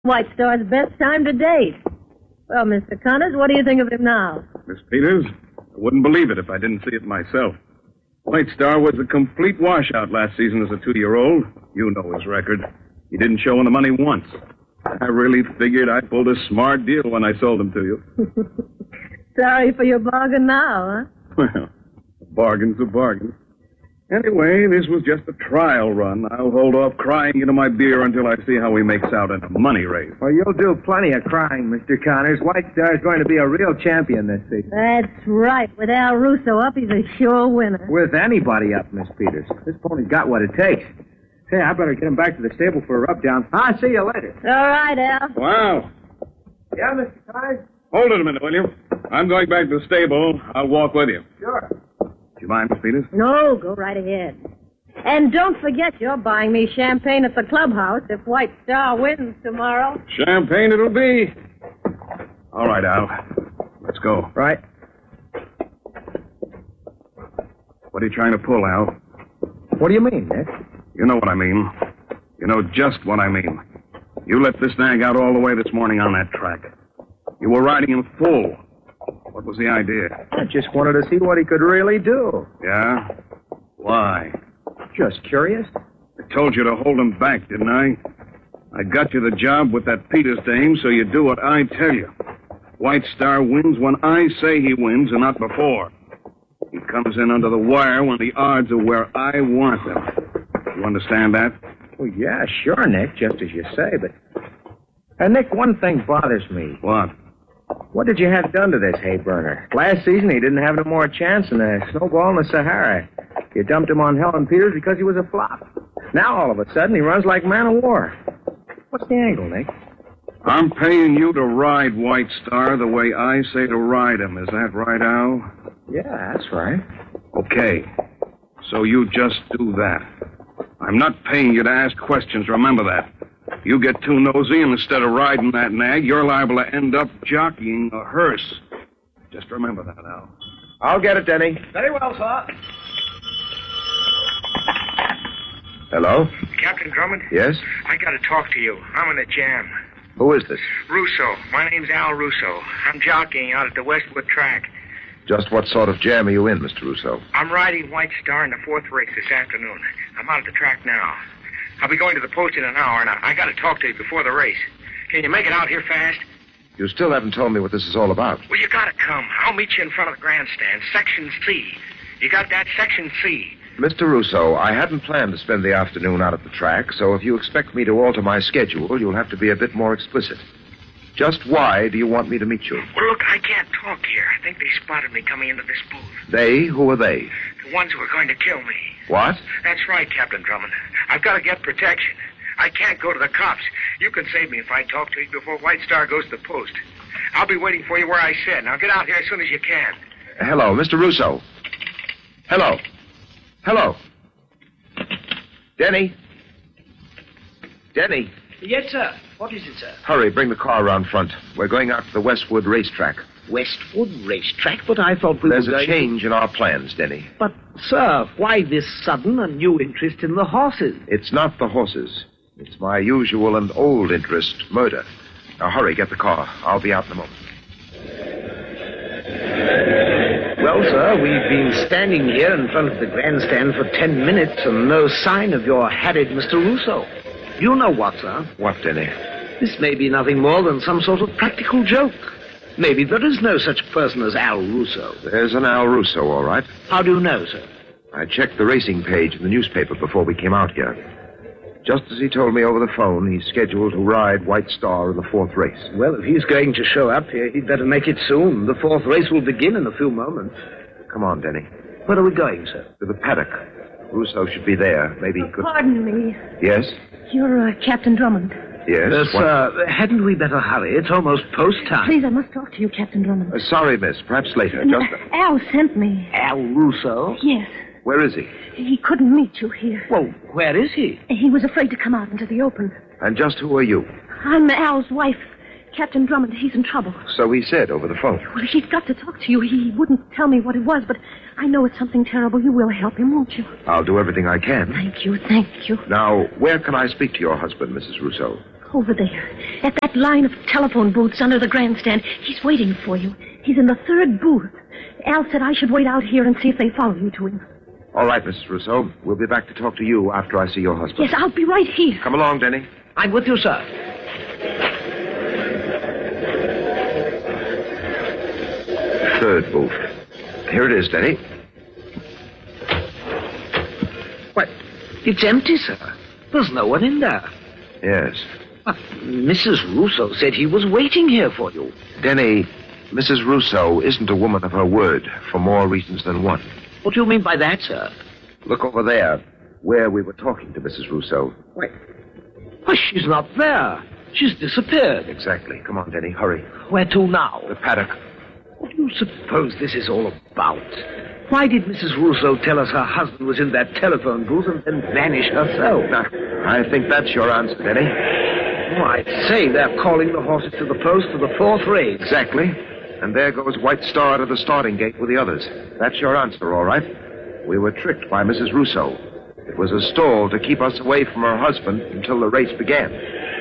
White Star's best time to date. Well, Mr. Connors, what do you think of him now? Miss Peters, I wouldn't believe it if I didn't see it myself. White Star was a complete washout last season as a 2-year-old. You know his record. He didn't show in the money once. I really figured I pulled a smart deal when I sold him to you. Sorry for your bargain now, huh? Well, a bargain's a bargain. Anyway, this was just a trial run. I'll hold off crying into my beer until I see how he makes out in a money race. Well, you'll do plenty of crying, Mr. Connors. White Star's going to be a real champion this season. That's right. With Al Russo up, he's a sure winner. With anybody up, Miss Peters. This pony's got what it takes. Hey, I better get him back to the stable for a rub-down. I'll see you later. All right, Al. Wow. Yeah, Mr. Connors? Hold it a minute, will you? I'm going back to the stable. I'll walk with you. Sure. Do you mind, Miss Peters? No, go right ahead. And don't forget you're buying me champagne at the clubhouse if White Star wins tomorrow. Champagne it'll be. All right, Al. Let's go. Right. What are you trying to pull, Al? What do you mean, Nick? You know what I mean. You know just what I mean. You let this nag out all the way this morning on that track. You were riding him full. What was the idea? I just wanted to see what he could really do. Yeah? Why? Just curious. I told you to hold him back, didn't I? I got you the job with that Peters dame, so you do what I tell you. White Star wins when I say he wins and not before. He comes in under the wire when the odds are where I want them. You understand that? Well, yeah, sure, Nick, just as you say, but... Nick, one thing bothers me. What? What did you have done to this hay burner? Last season, he didn't have no more chance than a snowball in the Sahara. You dumped him on Helen Peters because he was a flop. Now, all of a sudden, he runs like man of war. What's the angle, Nick? I'm paying you to ride White Star the way I say to ride him. Is that right, Al? Yeah, that's right. Okay. So you just do that. I'm not paying you to ask questions. Remember that. You get too nosy, and instead of riding that nag, you're liable to end up jockeying a hearse. Just remember that, Al. I'll get it, Denny. Very well, sir. Hello? Captain Drummond? Yes? I got to talk to you. I'm in a jam. Who is this? Russo. My name's Al Russo. I'm jockeying out at the Westwood track. Just what sort of jam are you in, Mr. Russo? I'm riding White Star in the 4th race this afternoon. I'm out at the track now. I'll be going to the post in an hour, and I got to talk to you before the race. Can you make it out here fast? You still haven't told me what this is all about. Well, you got to come. I'll meet you in front of the grandstand, Section C. You got that? Section C. Mr. Russo, I hadn't planned to spend the afternoon out at the track, so if you expect me to alter my schedule, you'll have to be a bit more explicit. Just why do you want me to meet you? Well, look, I can't talk here. I think they spotted me coming into this booth. They? Who are they? The ones who are going to kill me. What? That's right, Captain Drummond. I've got to get protection. I can't go to the cops. You can save me if I talk to you before White Star goes to the post. I'll be waiting for you where I said. Now get out here as soon as you can. Hello, Mr. Russo. Hello. Hello. Denny. Denny. Yes, sir. What is it, sir? Hurry, bring the car around front. We're going out to the Westwood racetrack. Westwood racetrack? But I thought we There's were a going... change in our plans, Denny. But, sir, why this sudden and new interest in the horses? It's not the horses. It's my usual and old interest, murder. Now, hurry, get the car. I'll be out in a moment. Well, sir, we've been standing here in front of the grandstand for 10 minutes and no sign of your harried Mr. Russo. You know what, sir? What, Denny? This may be nothing more than some sort of practical joke. Maybe there is no such person as Al Russo. There's an Al Russo, all right. How do you know, sir? I checked the racing page in the newspaper before we came out here. Just as he told me over the phone, he's scheduled to ride White Star in the 4th race. Well, if he's going to show up here, he'd better make it soon. The 4th race will begin in a few moments. Come on, Denny. Where are we going, sir? To the paddock. Russo should be there. Maybe he could... Pardon me. Yes? You're Captain Drummond. Yes? Sir, hadn't we better hurry? It's almost post time. Please, I must talk to you, Captain Drummond. Sorry, miss. Perhaps later. Just... Al sent me. Al Russo? Yes. Where is he? He couldn't meet you here. Well, where is he? He was afraid to come out into the open. And just who are you? I'm Al's wife, Captain Drummond. He's in trouble. So he said over the phone. Well, he's got to talk to you. He wouldn't tell me what it was, but I know it's something terrible. You will help him, won't you? I'll do everything I can. Thank you, thank you. Now, where can I speak to your husband, Mrs. Russo? Over there, at that line of telephone booths under the grandstand. He's waiting for you. He's in the third booth. Al said I should wait out here and see if they follow you to him. All right, Mrs. Russo. We'll be back to talk to you after I see your husband. Yes, I'll be right here. Come along, Denny. I'm with you, sir. Third booth. Here it is, Denny. What? It's empty, sir. There's no one in there. Yes. Mrs. Russo said he was waiting here for you. Denny, Mrs. Russo isn't a woman of her word for more reasons than one. What do you mean by that, sir? Look over there, where we were talking to Mrs. Russo. Why, she's not there. She's disappeared. Exactly. Come on, Denny, hurry. Where to now? The paddock. What do you suppose this is all about? Why did Mrs. Russo tell us her husband was in that telephone booth and then vanish herself? Now, I think that's your answer, Denny. Oh, I'd say they're calling the horses to the post for the fourth race. Exactly. And there goes White Star to the starting gate with the others. That's your answer, all right. We were tricked by Mrs. Russo. It was a stall to keep us away from her husband until the race began.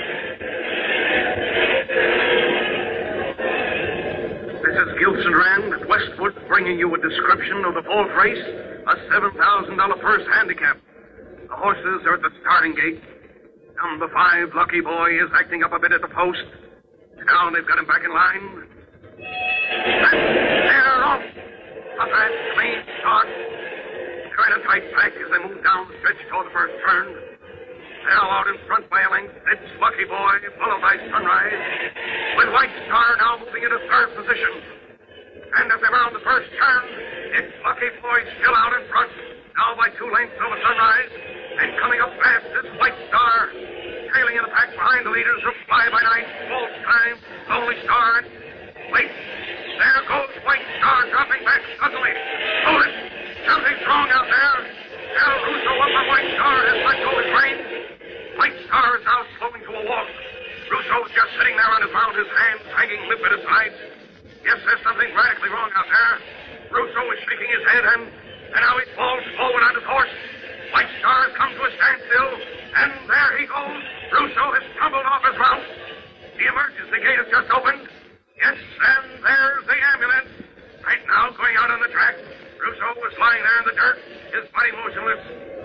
This is Gilson Rand at Westwood bringing you a description of the fourth race, a $7,000 purse handicap. The horses are at the starting gate. Number 5, Lucky Boy, is acting up a bit at the post. Now they've got him back in line. And they're off. A fast, clean start. They're in a tight pack as they move down the stretch toward the first turn. Now out in front by a length, it's Lucky Boy, followed by Sunrise, with White Star now moving into third position. And as they round the first turn, it's Lucky Boy still out in front, now by 2 lengths over Sunrise, and coming up fast is White Star, trailing in the pack behind the leaders who fly by night, full time, Lonely Star. Wait, there goes White Star dropping back suddenly. Hold it! Something's wrong out there. Al Russo up on White Star has let go his reins. White Star is now slowing to a walk. Russo's just sitting there on the ground, his hands hanging limp at his sides. Yes, there's something radically wrong out there. Russo is shaking his head, and now he falls forward on his horse. White Star has come to a standstill, and there he goes. Russo has tumbled off his mount. The emergency gate has just opened. Yes, and there's the ambulance. Right now, going out on the track. Russo was lying there in the dirt, his body motionless.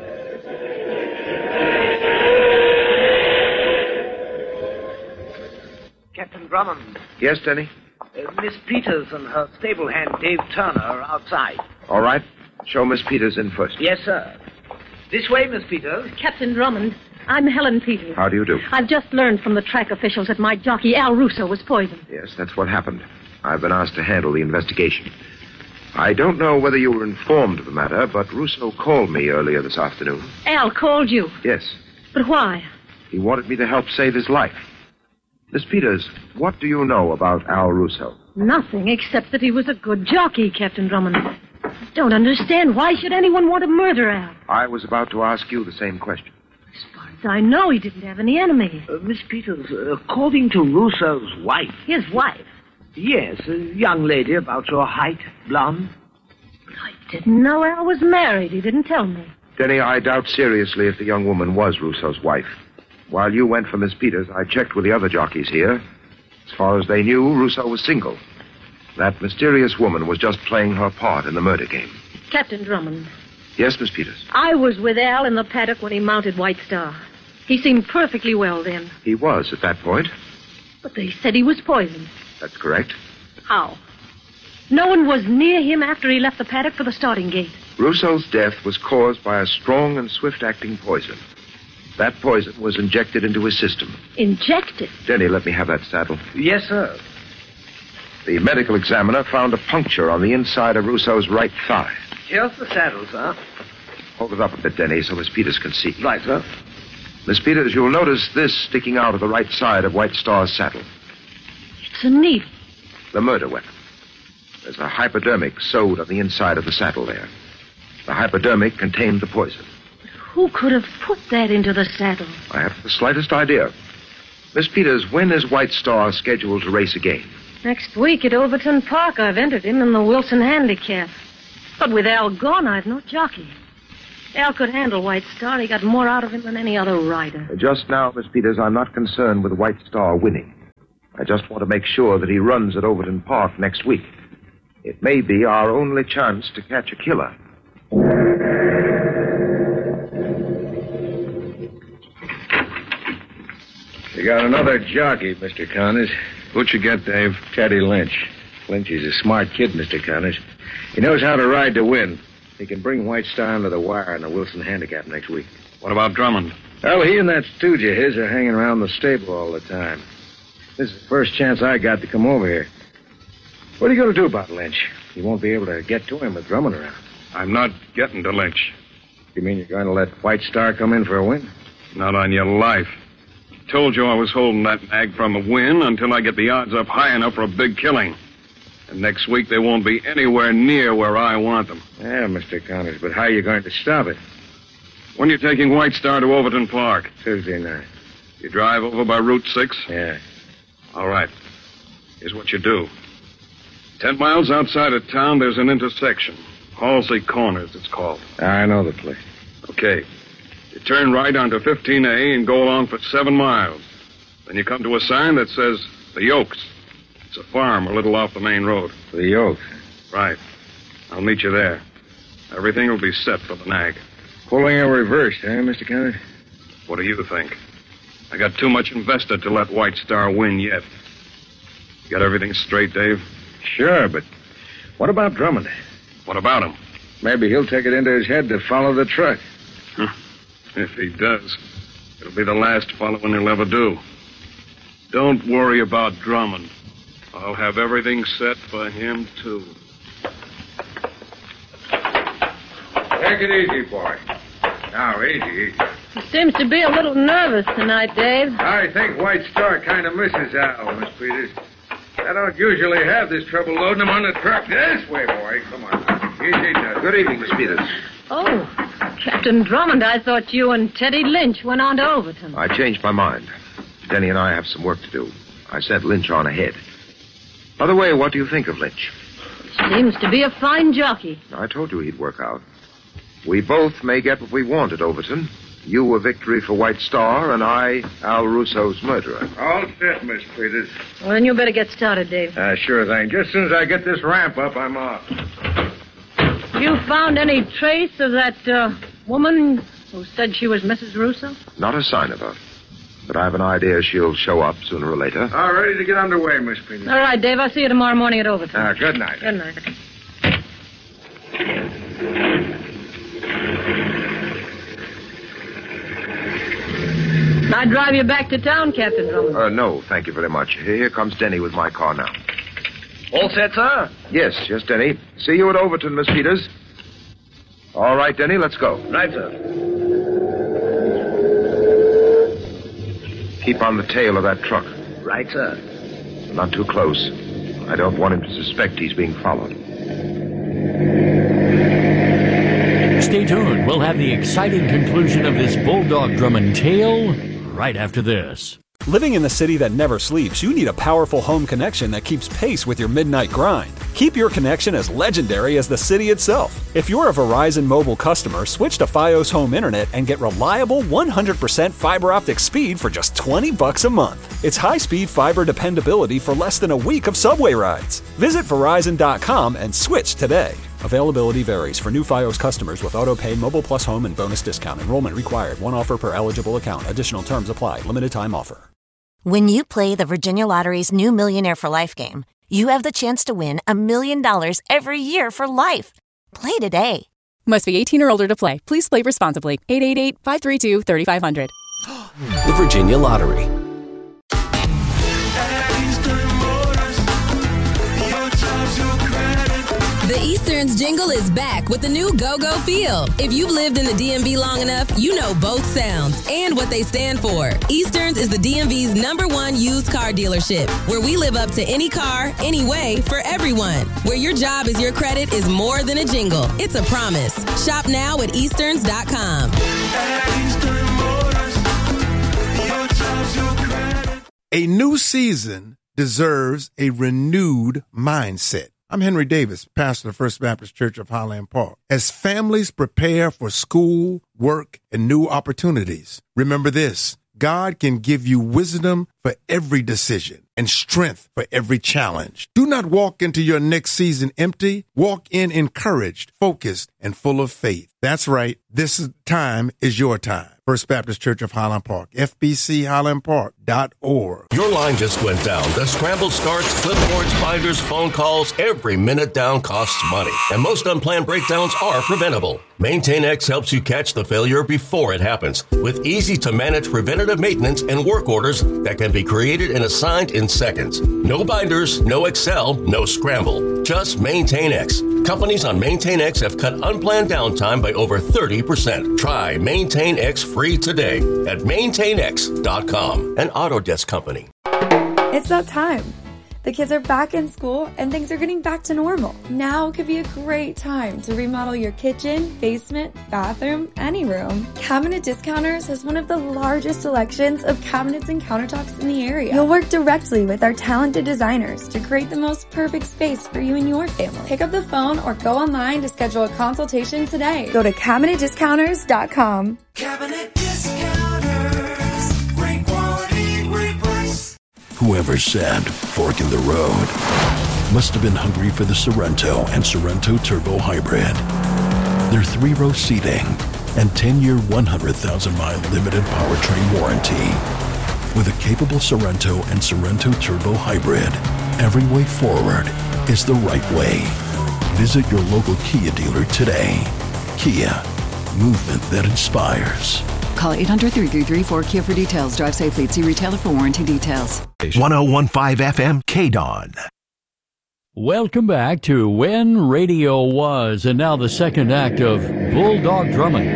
Captain Drummond. Yes, Denny? Miss Peters and her stable hand, Dave Turner, are outside. All right. Show Miss Peters in first. Yes, sir. This way, Miss Peters. Captain Drummond, I'm Helen Peters. How do you do? I've just learned from the track officials that my jockey, Al Russo, was poisoned. Yes, that's what happened. I've been asked to handle the investigation. I don't know whether you were informed of the matter, but Russo called me earlier this afternoon. Al called you. Yes. But why? He wanted me to help save his life. Miss Peters, what do you know about Al Russo? Nothing, except that he was a good jockey, Captain Drummond. I don't understand. Why should anyone want to murder Al? I was about to ask you the same question. As far as I know, he didn't have any enemies. Miss Peters, according to Russo's wife. His wife? Yes, a young lady about your height, blonde. But I didn't know Al was married. He didn't tell me. Denny, I doubt seriously if the young woman was Russo's wife. While you went for Miss Peters, I checked with the other jockeys here. As far as they knew, Russo was single. That mysterious woman was just playing her part in the murder game. Captain Drummond. Yes, Miss Peters? I was with Al in the paddock when he mounted White Star. He seemed perfectly well then. He was at that point. But they said he was poisoned. That's correct. How? No one was near him after he left the paddock for the starting gate. Russo's death was caused by a strong and swift-acting poison. That poison was injected into his system. Injected? Denny, let me have that saddle. Yes, sir. The medical examiner found a puncture on the inside of Russo's right thigh. Here's the saddle, sir. Hold it up a bit, Denny, so Miss Peters can see. Right, sir. Miss Peters, you'll notice this sticking out of the right side of White Star's saddle. It's a needle. The murder weapon. There's a hypodermic sewed on the inside of the saddle there. The hypodermic contained the poison. Who could have put that into the saddle? I haven't the slightest idea. Miss Peters, when is White Star scheduled to race again? Next week at Overton Park. I've entered him in the Wilson Handicap. But with Al gone, I've no jockey. Al could handle White Star. He got more out of him than any other rider. Just now, Miss Peters, I'm not concerned with White Star winning. I just want to make sure that he runs at Overton Park next week. It may be our only chance to catch a killer. You got another jockey, Mr. Connors. What'd you get, Dave? Teddy Lynch. Lynch is a smart kid, Mr. Connors. He knows how to ride to win. He can bring White Star under the wire in the Wilson Handicap next week. What about Drummond? Well, he and that stooge of his are hanging around the stable all the time. This is the first chance I got to come over here. What are you going to do about Lynch? You won't be able to get to him with Drummond around. I'm not getting to Lynch. You mean you're going to let White Star come in for a win? Not on your life. Told you I was holding that nag from a win until I get the odds up high enough for a big killing. And next week they won't be anywhere near where I want them. Yeah, Mr. Connors, but how are you going to stop it? When you taking White Star to Overton Park? Tuesday night. You drive over by Route 6? Yeah. All right. Here's what you do. 10 miles outside of town, there's an intersection. Halsey Corners, it's called. I know the place. Okay. You turn right onto 15A and go along for 7 miles. Then you come to a sign that says The Yokes. It's a farm a little off the main road. The Yokes? Right. I'll meet you there. Everything will be set for the nag. Pulling a reverse, eh, Mr. Connors? What do you think? I got too much invested to let White Star win yet. You got everything straight, Dave? Sure, but what about Drummond? What about him? Maybe he'll take it into his head to follow the truck. If he does, it'll be the last following he'll ever do. Don't worry about Drummond. I'll have everything set for him, too. Take it easy, boy. Now, easy. He seems to be a little nervous tonight, Dave. I think White Star kind of misses Al, Miss Peters. I don't usually have this trouble loading him on the truck this way, boy. Come on. Easy now. Good evening, Miss Peters. Oh, Captain Drummond, I thought you and Teddy Lynch went on to Overton. I changed my mind. Denny and I have some work to do. I sent Lynch on ahead. By the way, what do you think of Lynch? Seems to be a fine jockey. I told you he'd work out. We both may get what we want at Overton. You a victory for White Star, and I, Al Russo's murderer. All set, Miss Peters. Well, then you better get started, Dave. Sure thing. Just as soon as I get this ramp up, I'm off. You found any trace of that woman who said she was Mrs. Russo? Not a sign of her. But I have an idea she'll show up sooner or later. All ready to get underway, Miss Peters. All right, Dave. I'll see you tomorrow morning at Overton. Good night. Good night. I drive you back to town, Captain Drummond. No, thank you very much. Here comes Denny with my car now. All set, sir? Yes, Denny. See you at Overton, Miss Peters. All right, Denny, let's go. Right, sir. Keep on the tail of that truck. Right, sir. Not too close. I don't want him to suspect he's being followed. Stay tuned. We'll have the exciting conclusion of this Bulldog Drummond tale right after this. Living in the city that never sleeps, you need a powerful home connection that keeps pace with your midnight grind. Keep your connection as legendary as the city itself. If you're a Verizon Mobile customer, switch to Fios Home Internet and get reliable 100% fiber optic speed for just $20 a month. It's high-speed fiber dependability for less than a week of subway rides. Visit Verizon.com and switch today. Availability varies for new Fios customers with auto-pay, Mobile Plus Home, and bonus discount. Enrollment required. One offer per eligible account. Additional terms apply. Limited time offer. When you play the Virginia Lottery's new Millionaire for Life game, you have the chance to win $1 million every year for life. Play today. Must be 18 or older to play. Please play responsibly. 888-532-3500. The Virginia Lottery. The Easterns jingle is back with the new Go-Go feel. If you've lived in the DMV long enough, you know both sounds and what they stand for. Easterns is the DMV's #1 used car dealership, where we live up to any car, any way, for everyone. Where your job is your credit is more than a jingle. It's a promise. Shop now at Easterns.com. A new season deserves a renewed mindset. I'm Henry Davis, pastor of the First Baptist Church of Highland Park. As families prepare for school, work, and new opportunities, remember this: God can give you wisdom for every decision and strength for every challenge. Do not walk into your next season empty. Walk in encouraged, focused, and full of faith. That's right. This time is your time. First Baptist Church of Highland Park, FBCHighlandPark.org. Your line just went down. The scramble starts, clipboards, binders, phone calls. Every minute down costs money. And most unplanned breakdowns are preventable. MaintainX helps you catch the failure before it happens with easy-to-manage preventative maintenance and work orders that can be created and assigned in seconds. No binders, no Excel, no scramble. Just MaintainX. Companies on MaintainX have cut unplanned downtime by over 30%. Try MaintainX free today at MaintainX.com, an Autodesk company. It's that time. The kids are back in school and things are getting back to normal. Now could be a great time to remodel your kitchen, basement, bathroom, any room. Cabinet Discounters has one of the largest selections of cabinets and countertops in the area. You'll work directly with our talented designers to create the most perfect space for you and your family. Pick up the phone or go online to schedule a consultation today. Go to CabinetDiscounters.com. Cabinet Discounters. Great quality, great price. Whoever said fork in the road must have been hungry for the Sorrento and Sorrento Turbo Hybrid. Their 3-row seating and 10-year, 100,000-mile limited powertrain warranty. With a capable Sorrento and Sorrento Turbo Hybrid, every way forward is the right way. Visit your local Kia dealer today. Kia, movement that inspires. Call 800-333-4KIA for details. Drive safely. See retailer for warranty details. 1015 FM KDON. Welcome back to When Radio Was, and now the second act of Bulldog Drummond.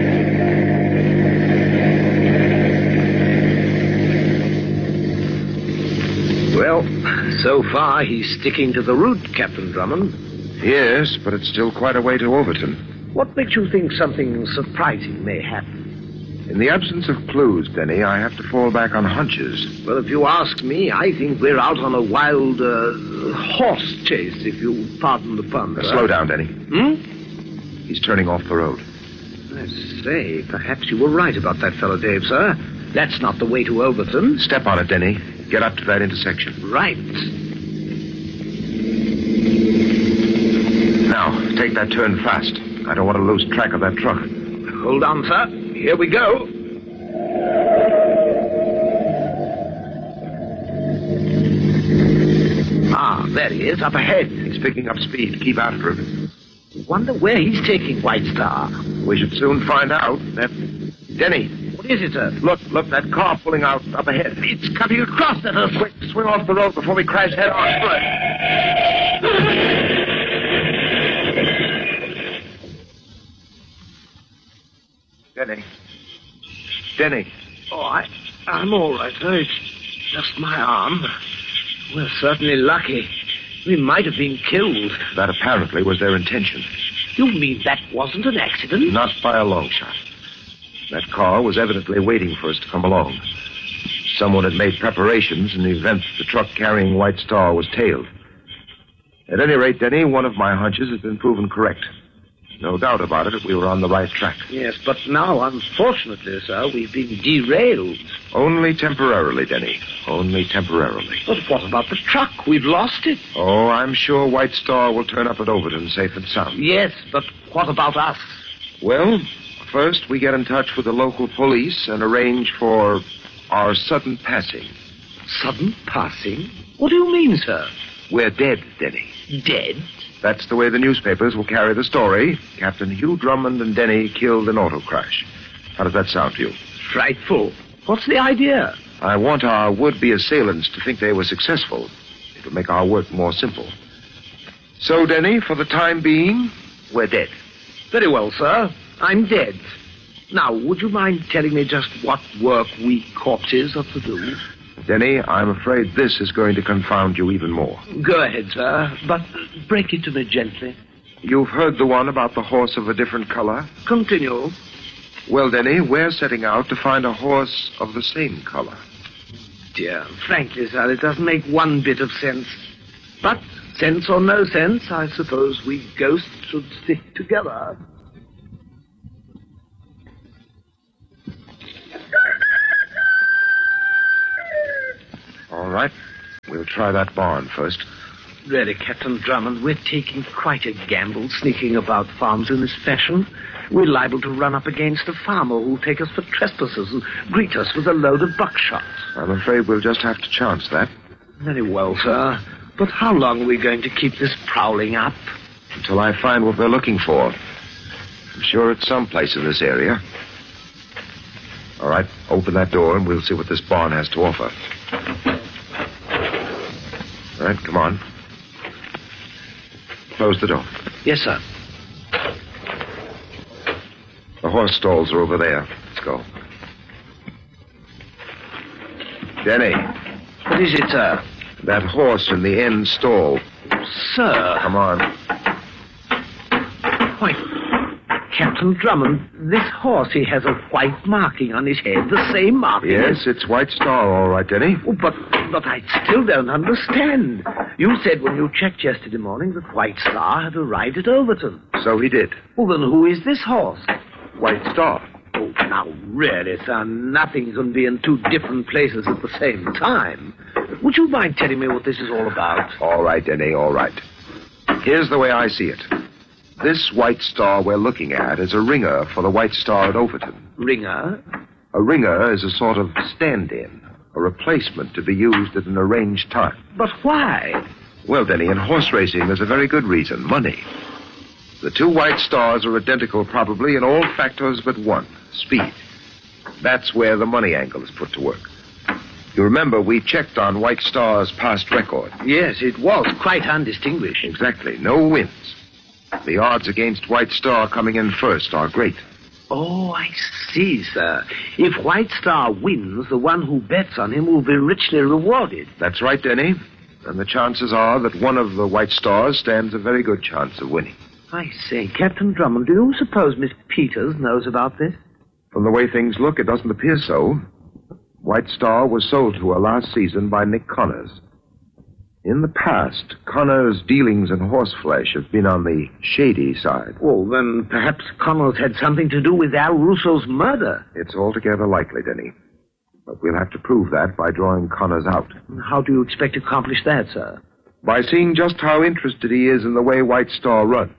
Well, so far he's sticking to the route, Captain Drummond. Yes, but it's still quite a way to Overton. What makes you think something surprising may happen? In the absence of clues, Denny, I have to fall back on hunches. Well, if you ask me, I think we're out on a wild horse chase, if you pardon the pun. Slow down, Denny. He's turning off the road. I say, perhaps you were right about that fellow Dave, sir. That's not the way to Overton. Step on it, Denny. Get up to that intersection. Right. Now, take that turn fast. I don't want to lose track of that truck. Hold on, sir. Here we go. Ah, there he is, up ahead. He's picking up speed. Keep after him. Wonder where he's taking White Star. We should soon find out. Denny. What is it, sir? Look, that car pulling out up ahead. It's coming across at us. Quick, swing off the road before we crash head on. Denny. Oh, I'm all right, sir. It's just my arm. We're certainly lucky. We might have been killed. That apparently was their intention. You mean that wasn't an accident? Not by a long shot. That car was evidently waiting for us to come along. Someone had made preparations in the event the truck carrying White Star was tailed. At any rate, Denny, one of my hunches has been proven correct. No doubt about it, we were on the right track. Yes, but now, unfortunately, sir, we've been derailed. Only temporarily, Denny. Only temporarily. But what about the truck? We've lost it. Oh, I'm sure White Star will turn up at Overton safe and sound. Yes, but what about us? Well, first we get in touch with the local police and arrange for our sudden passing. Sudden passing? What do you mean, sir? We're dead, Denny. Dead? That's the way the newspapers will carry the story. Captain Hugh Drummond and Denny killed in auto crash. How does that sound to you? Frightful. What's the idea? I want our would-be assailants to think they were successful. It'll make our work more simple. So, Denny, for the time being, we're dead. Very well, sir. I'm dead. Now, would you mind telling me just what work we corpses are to do? Denny, I'm afraid this is going to confound you even more. Go ahead, sir, but break it to me gently. You've heard the one about the horse of a different color? Continue. Well, Denny, we're setting out to find a horse of the same color. Dear, frankly, sir, it doesn't make one bit of sense. But Sense or no sense, I suppose we ghosts should stick together. All right. We'll try that barn first. Really, Captain Drummond, we're taking quite a gamble sneaking about farms in this fashion. We're liable to run up against a farmer who'll take us for trespassers and greet us with a load of buckshot. I'm afraid we'll just have to chance that. Very well, sir. But how long are we going to keep this prowling up? Until I find what we're looking for. I'm sure it's someplace in this area. All right, open that door and we'll see what this barn has to offer. All right, come on. Close the door. Yes, sir. The horse stalls are over there. Let's go. Denny. What is it, sir? That horse in the end stall. Sir. Come on. Why, Captain Drummond, this horse, he has a white marking on his head, the same marking. Yes, it's White Star, all right, Denny. Oh, but I still don't understand. You said when you checked yesterday morning that White Star had arrived at Overton. So he did. Well, then who is this horse? White Star. Oh, now, really, sir, nothing can be in two different places at the same time. Would you mind telling me what this is all about? All right, Denny, all right. Here's the way I see it. This White Star we're looking at is a ringer for the White Star at Overton. Ringer? A ringer is a sort of stand-in, a replacement to be used at an arranged time. But why? Well, Denny, in horse racing, there's a very good reason, money. The two White Stars are identical probably in all factors but one, speed. That's where the money angle is put to work. You remember we checked on White Star's past record. Yes, it was quite undistinguished. Exactly, no wins. The odds against White Star coming in first are great. Oh, I see, sir. If White Star wins, the one who bets on him will be richly rewarded. That's right, Denny. And the chances are that one of the White Stars stands a very good chance of winning. I say, Captain Drummond, do you suppose Miss Peters knows about this? From the way things look, it doesn't appear so. White Star was sold to her last season by Nick Connors. In the past, Connors' dealings in horseflesh have been on the shady side. Well, then perhaps Connors had something to do with Al Russo's murder. It's altogether likely, Denny. But we'll have to prove that by drawing Connors out. How do you expect to accomplish that, sir? By seeing just how interested he is in the way White Star runs.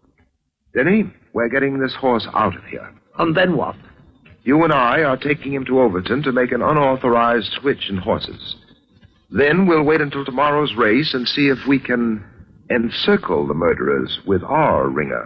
Denny, we're getting this horse out of here. And then what? You and I are taking him to Overton to make an unauthorized switch in horses. Then we'll wait until tomorrow's race and see if we can encircle the murderers with our ringer.